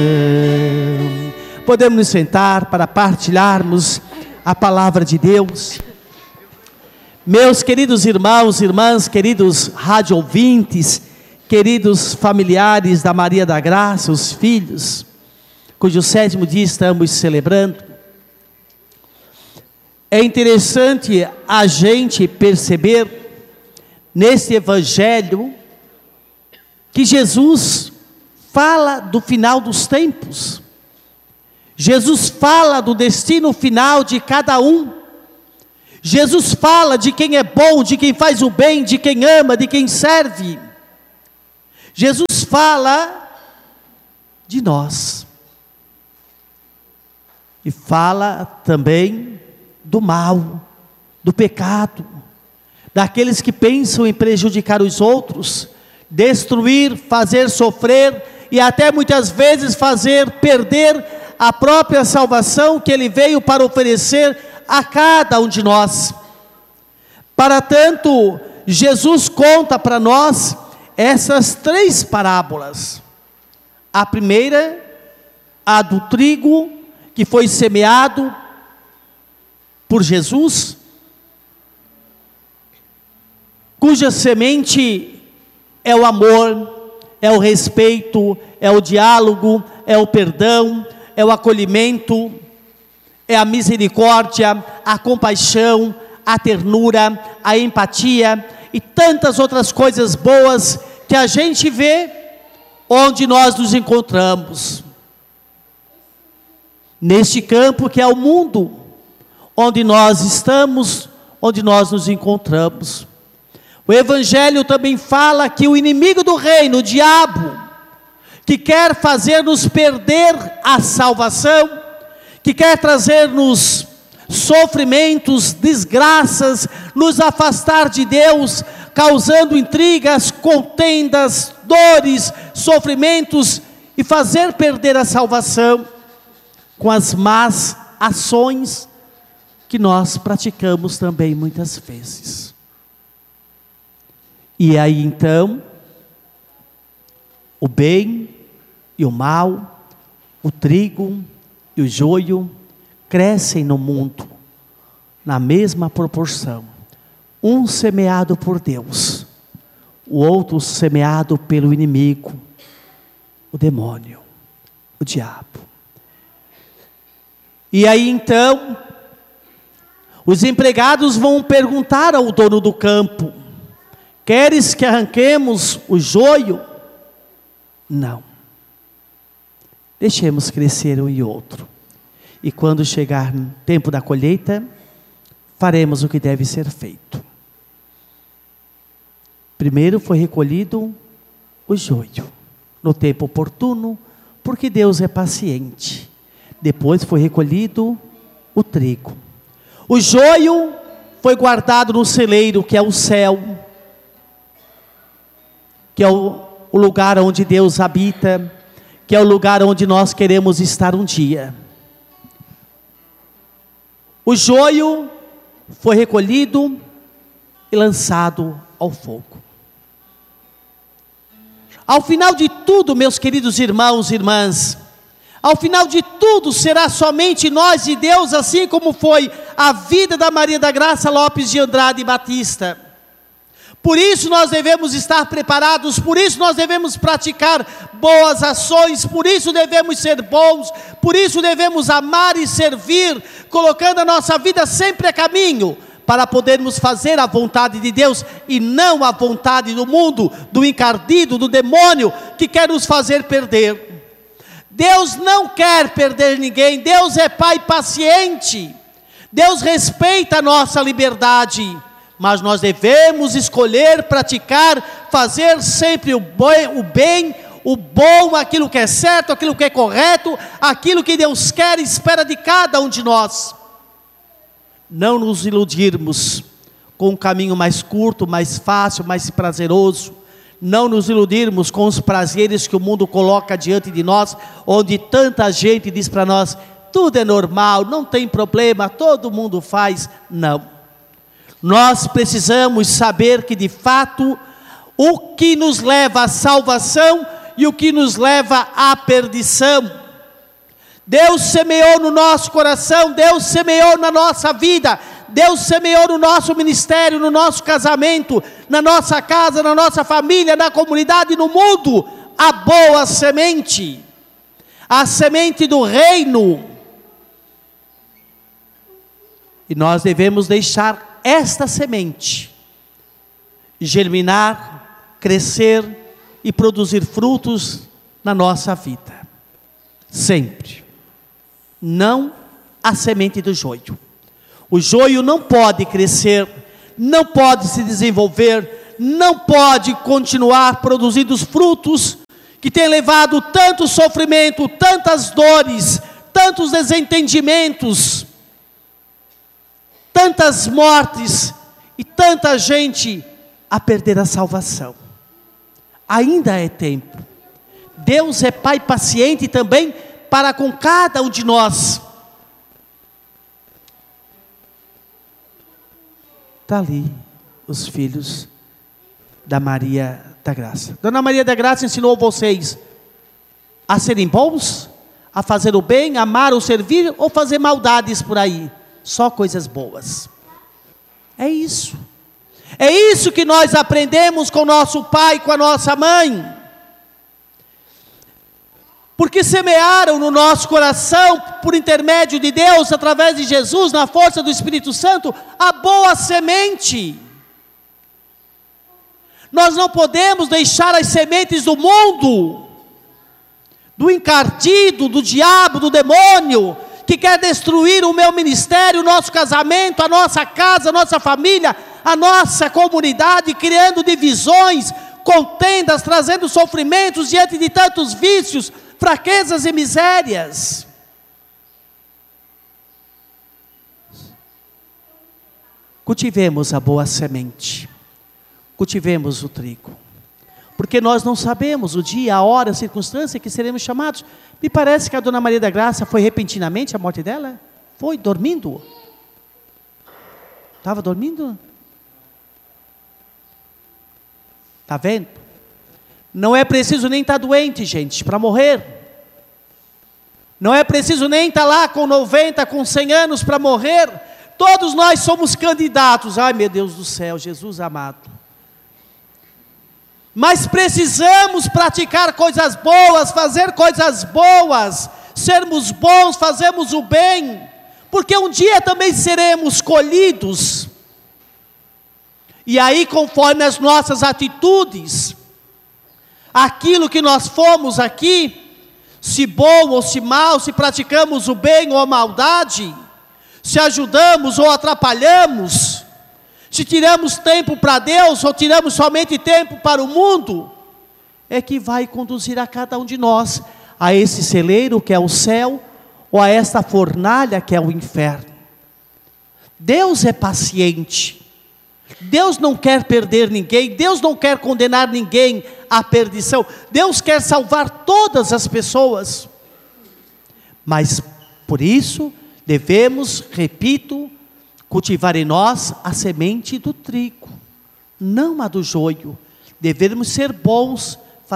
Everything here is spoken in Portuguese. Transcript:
Podemos nos sentar para partilharmos a palavra de Deus. Meus queridos irmãos, irmãs, queridos rádio ouvintes, queridos familiares da Maria da Graça, os filhos, cujo 7º dia estamos celebrando. É interessante a gente perceber nesse evangelho que Jesus fala do final dos tempos. Jesus fala do destino final de cada um. Jesus fala de quem é bom, de quem faz o bem, de quem ama, de quem serve. Jesus fala de nós. E fala também do mal, do pecado, daqueles que pensam em prejudicar os outros, destruir, fazer sofrer e até muitas vezes fazer perder a própria salvação que Ele veio para oferecer a cada um de nós. Para tanto, Jesus conta para nós essas 3 parábolas. A primeira, a do trigo que foi semeado por Jesus, cuja semente é o amor, é o respeito, é o diálogo, é o perdão, é o acolhimento, é a misericórdia, a compaixão, a ternura, a empatia e tantas outras coisas boas que a gente vê onde nós nos encontramos. Neste campo que é o mundo, onde nós estamos, onde nós nos encontramos. O Evangelho também fala que o inimigo do reino, o diabo, que quer fazer-nos perder a salvação, que quer trazer-nos sofrimentos, desgraças, nos afastar de Deus, causando intrigas, contendas, dores, sofrimentos e fazer perder a salvação com as más ações que nós praticamos também muitas vezes. E aí então, o bem e o mal, o trigo e o joio crescem no mundo na mesma proporção. Um semeado por Deus, o outro semeado pelo inimigo, o demônio, o diabo. E aí então, os empregados vão perguntar ao dono do campo: queres que arranquemos o joio? Não. Deixemos crescer um e outro. E quando chegar o tempo da colheita, faremos o que deve ser feito. Primeiro foi recolhido o joio, no tempo oportuno, porque Deus é paciente. Depois foi recolhido o trigo. O joio foi guardado no celeiro, que é o céu, que é o lugar onde Deus habita, que é o lugar onde nós queremos estar um dia. O joio foi recolhido e lançado ao fogo. Ao final de tudo, meus queridos irmãos e irmãs, ao final de tudo será somente nós e Deus, assim como foi a vida da Maria da Graça Lopes de Andrade Batista. Por isso nós devemos estar preparados, por isso nós devemos praticar boas ações, por isso devemos ser bons, por isso devemos amar e servir, colocando a nossa vida sempre a caminho, para podermos fazer a vontade de Deus e não a vontade do mundo, do encardido, do demônio, que quer nos fazer perder. Deus não quer perder ninguém, Deus é Pai paciente, Deus respeita a nossa liberdade, mas nós devemos escolher, praticar, fazer sempre o bem, o bom, aquilo que é certo, aquilo que é correto, aquilo que Deus quer e espera de cada um de nós. Não nos iludirmos com um caminho mais curto, mais fácil, mais prazeroso. Não nos iludirmos com os prazeres que o mundo coloca diante de nós, onde tanta gente diz para nós: tudo é normal, não tem problema, todo mundo faz. Não. Nós precisamos saber que de fato o que nos leva à salvação e o que nos leva à perdição. Deus semeou no nosso coração, Deus semeou na nossa vida, Deus semeou no nosso ministério, no nosso casamento, na nossa casa, na nossa família, na comunidade, no mundo, a boa semente, a semente do reino. E nós devemos deixar esta semente germinar, crescer e produzir frutos na nossa vida, sempre. Não a semente do joio. O joio não pode crescer, não pode se desenvolver, não pode continuar produzindo os frutos que tem levado tanto sofrimento, tantas dores, tantos desentendimentos, tantas mortes e tanta gente a perder a salvação. Ainda é tempo. Deus é Pai paciente também para com cada um de nós. Está ali os filhos da Maria da Graça. Dona Maria da Graça ensinou vocês a serem bons, a fazer o bem, amar ou servir, ou fazer maldades por aí. Só coisas boas. É isso. É isso que nós aprendemos com nosso pai, com a nossa mãe. Porque semearam no nosso coração, por intermédio de Deus, através de Jesus, na força do Espírito Santo, a boa semente. Nós não podemos deixar as sementes do mundo, do encardido, do diabo, do demônio, que quer destruir o meu ministério, o nosso casamento, a nossa casa, a nossa família, a nossa comunidade, criando divisões, contendas, trazendo sofrimentos diante de tantos vícios, fraquezas e misérias. Cultivemos a boa semente, cultivemos o trigo, porque nós não sabemos o dia, a hora, a circunstância que seremos chamados. Me parece que a Dona Maria da Graça foi repentinamente a morte dela. Foi dormindo. Estava dormindo? Está vendo? Não é preciso nem estar doente, gente, para morrer. Não é preciso nem estar lá com 90, com 100 anos para morrer. Todos nós somos candidatos. Ai, meu Deus do céu, Jesus amado. Mas precisamos praticar coisas boas, fazer coisas boas, sermos bons, fazermos o bem, porque um dia também seremos colhidos. E aí, conforme as nossas atitudes, aquilo que nós fomos aqui, se bom ou se mal, se praticamos o bem ou a maldade, se ajudamos ou atrapalhamos, se tiramos tempo para Deus ou tiramos somente tempo para o mundo, é que vai conduzir a cada um de nós a esse celeiro que é o céu, ou a esta fornalha que é o inferno. Deus é paciente. Deus não quer perder ninguém, Deus não quer condenar ninguém à perdição. Deus quer salvar todas as pessoas. Mas por isso devemos, repito, cultivar em nós a semente do trigo, não a do joio. Devemos ser bons,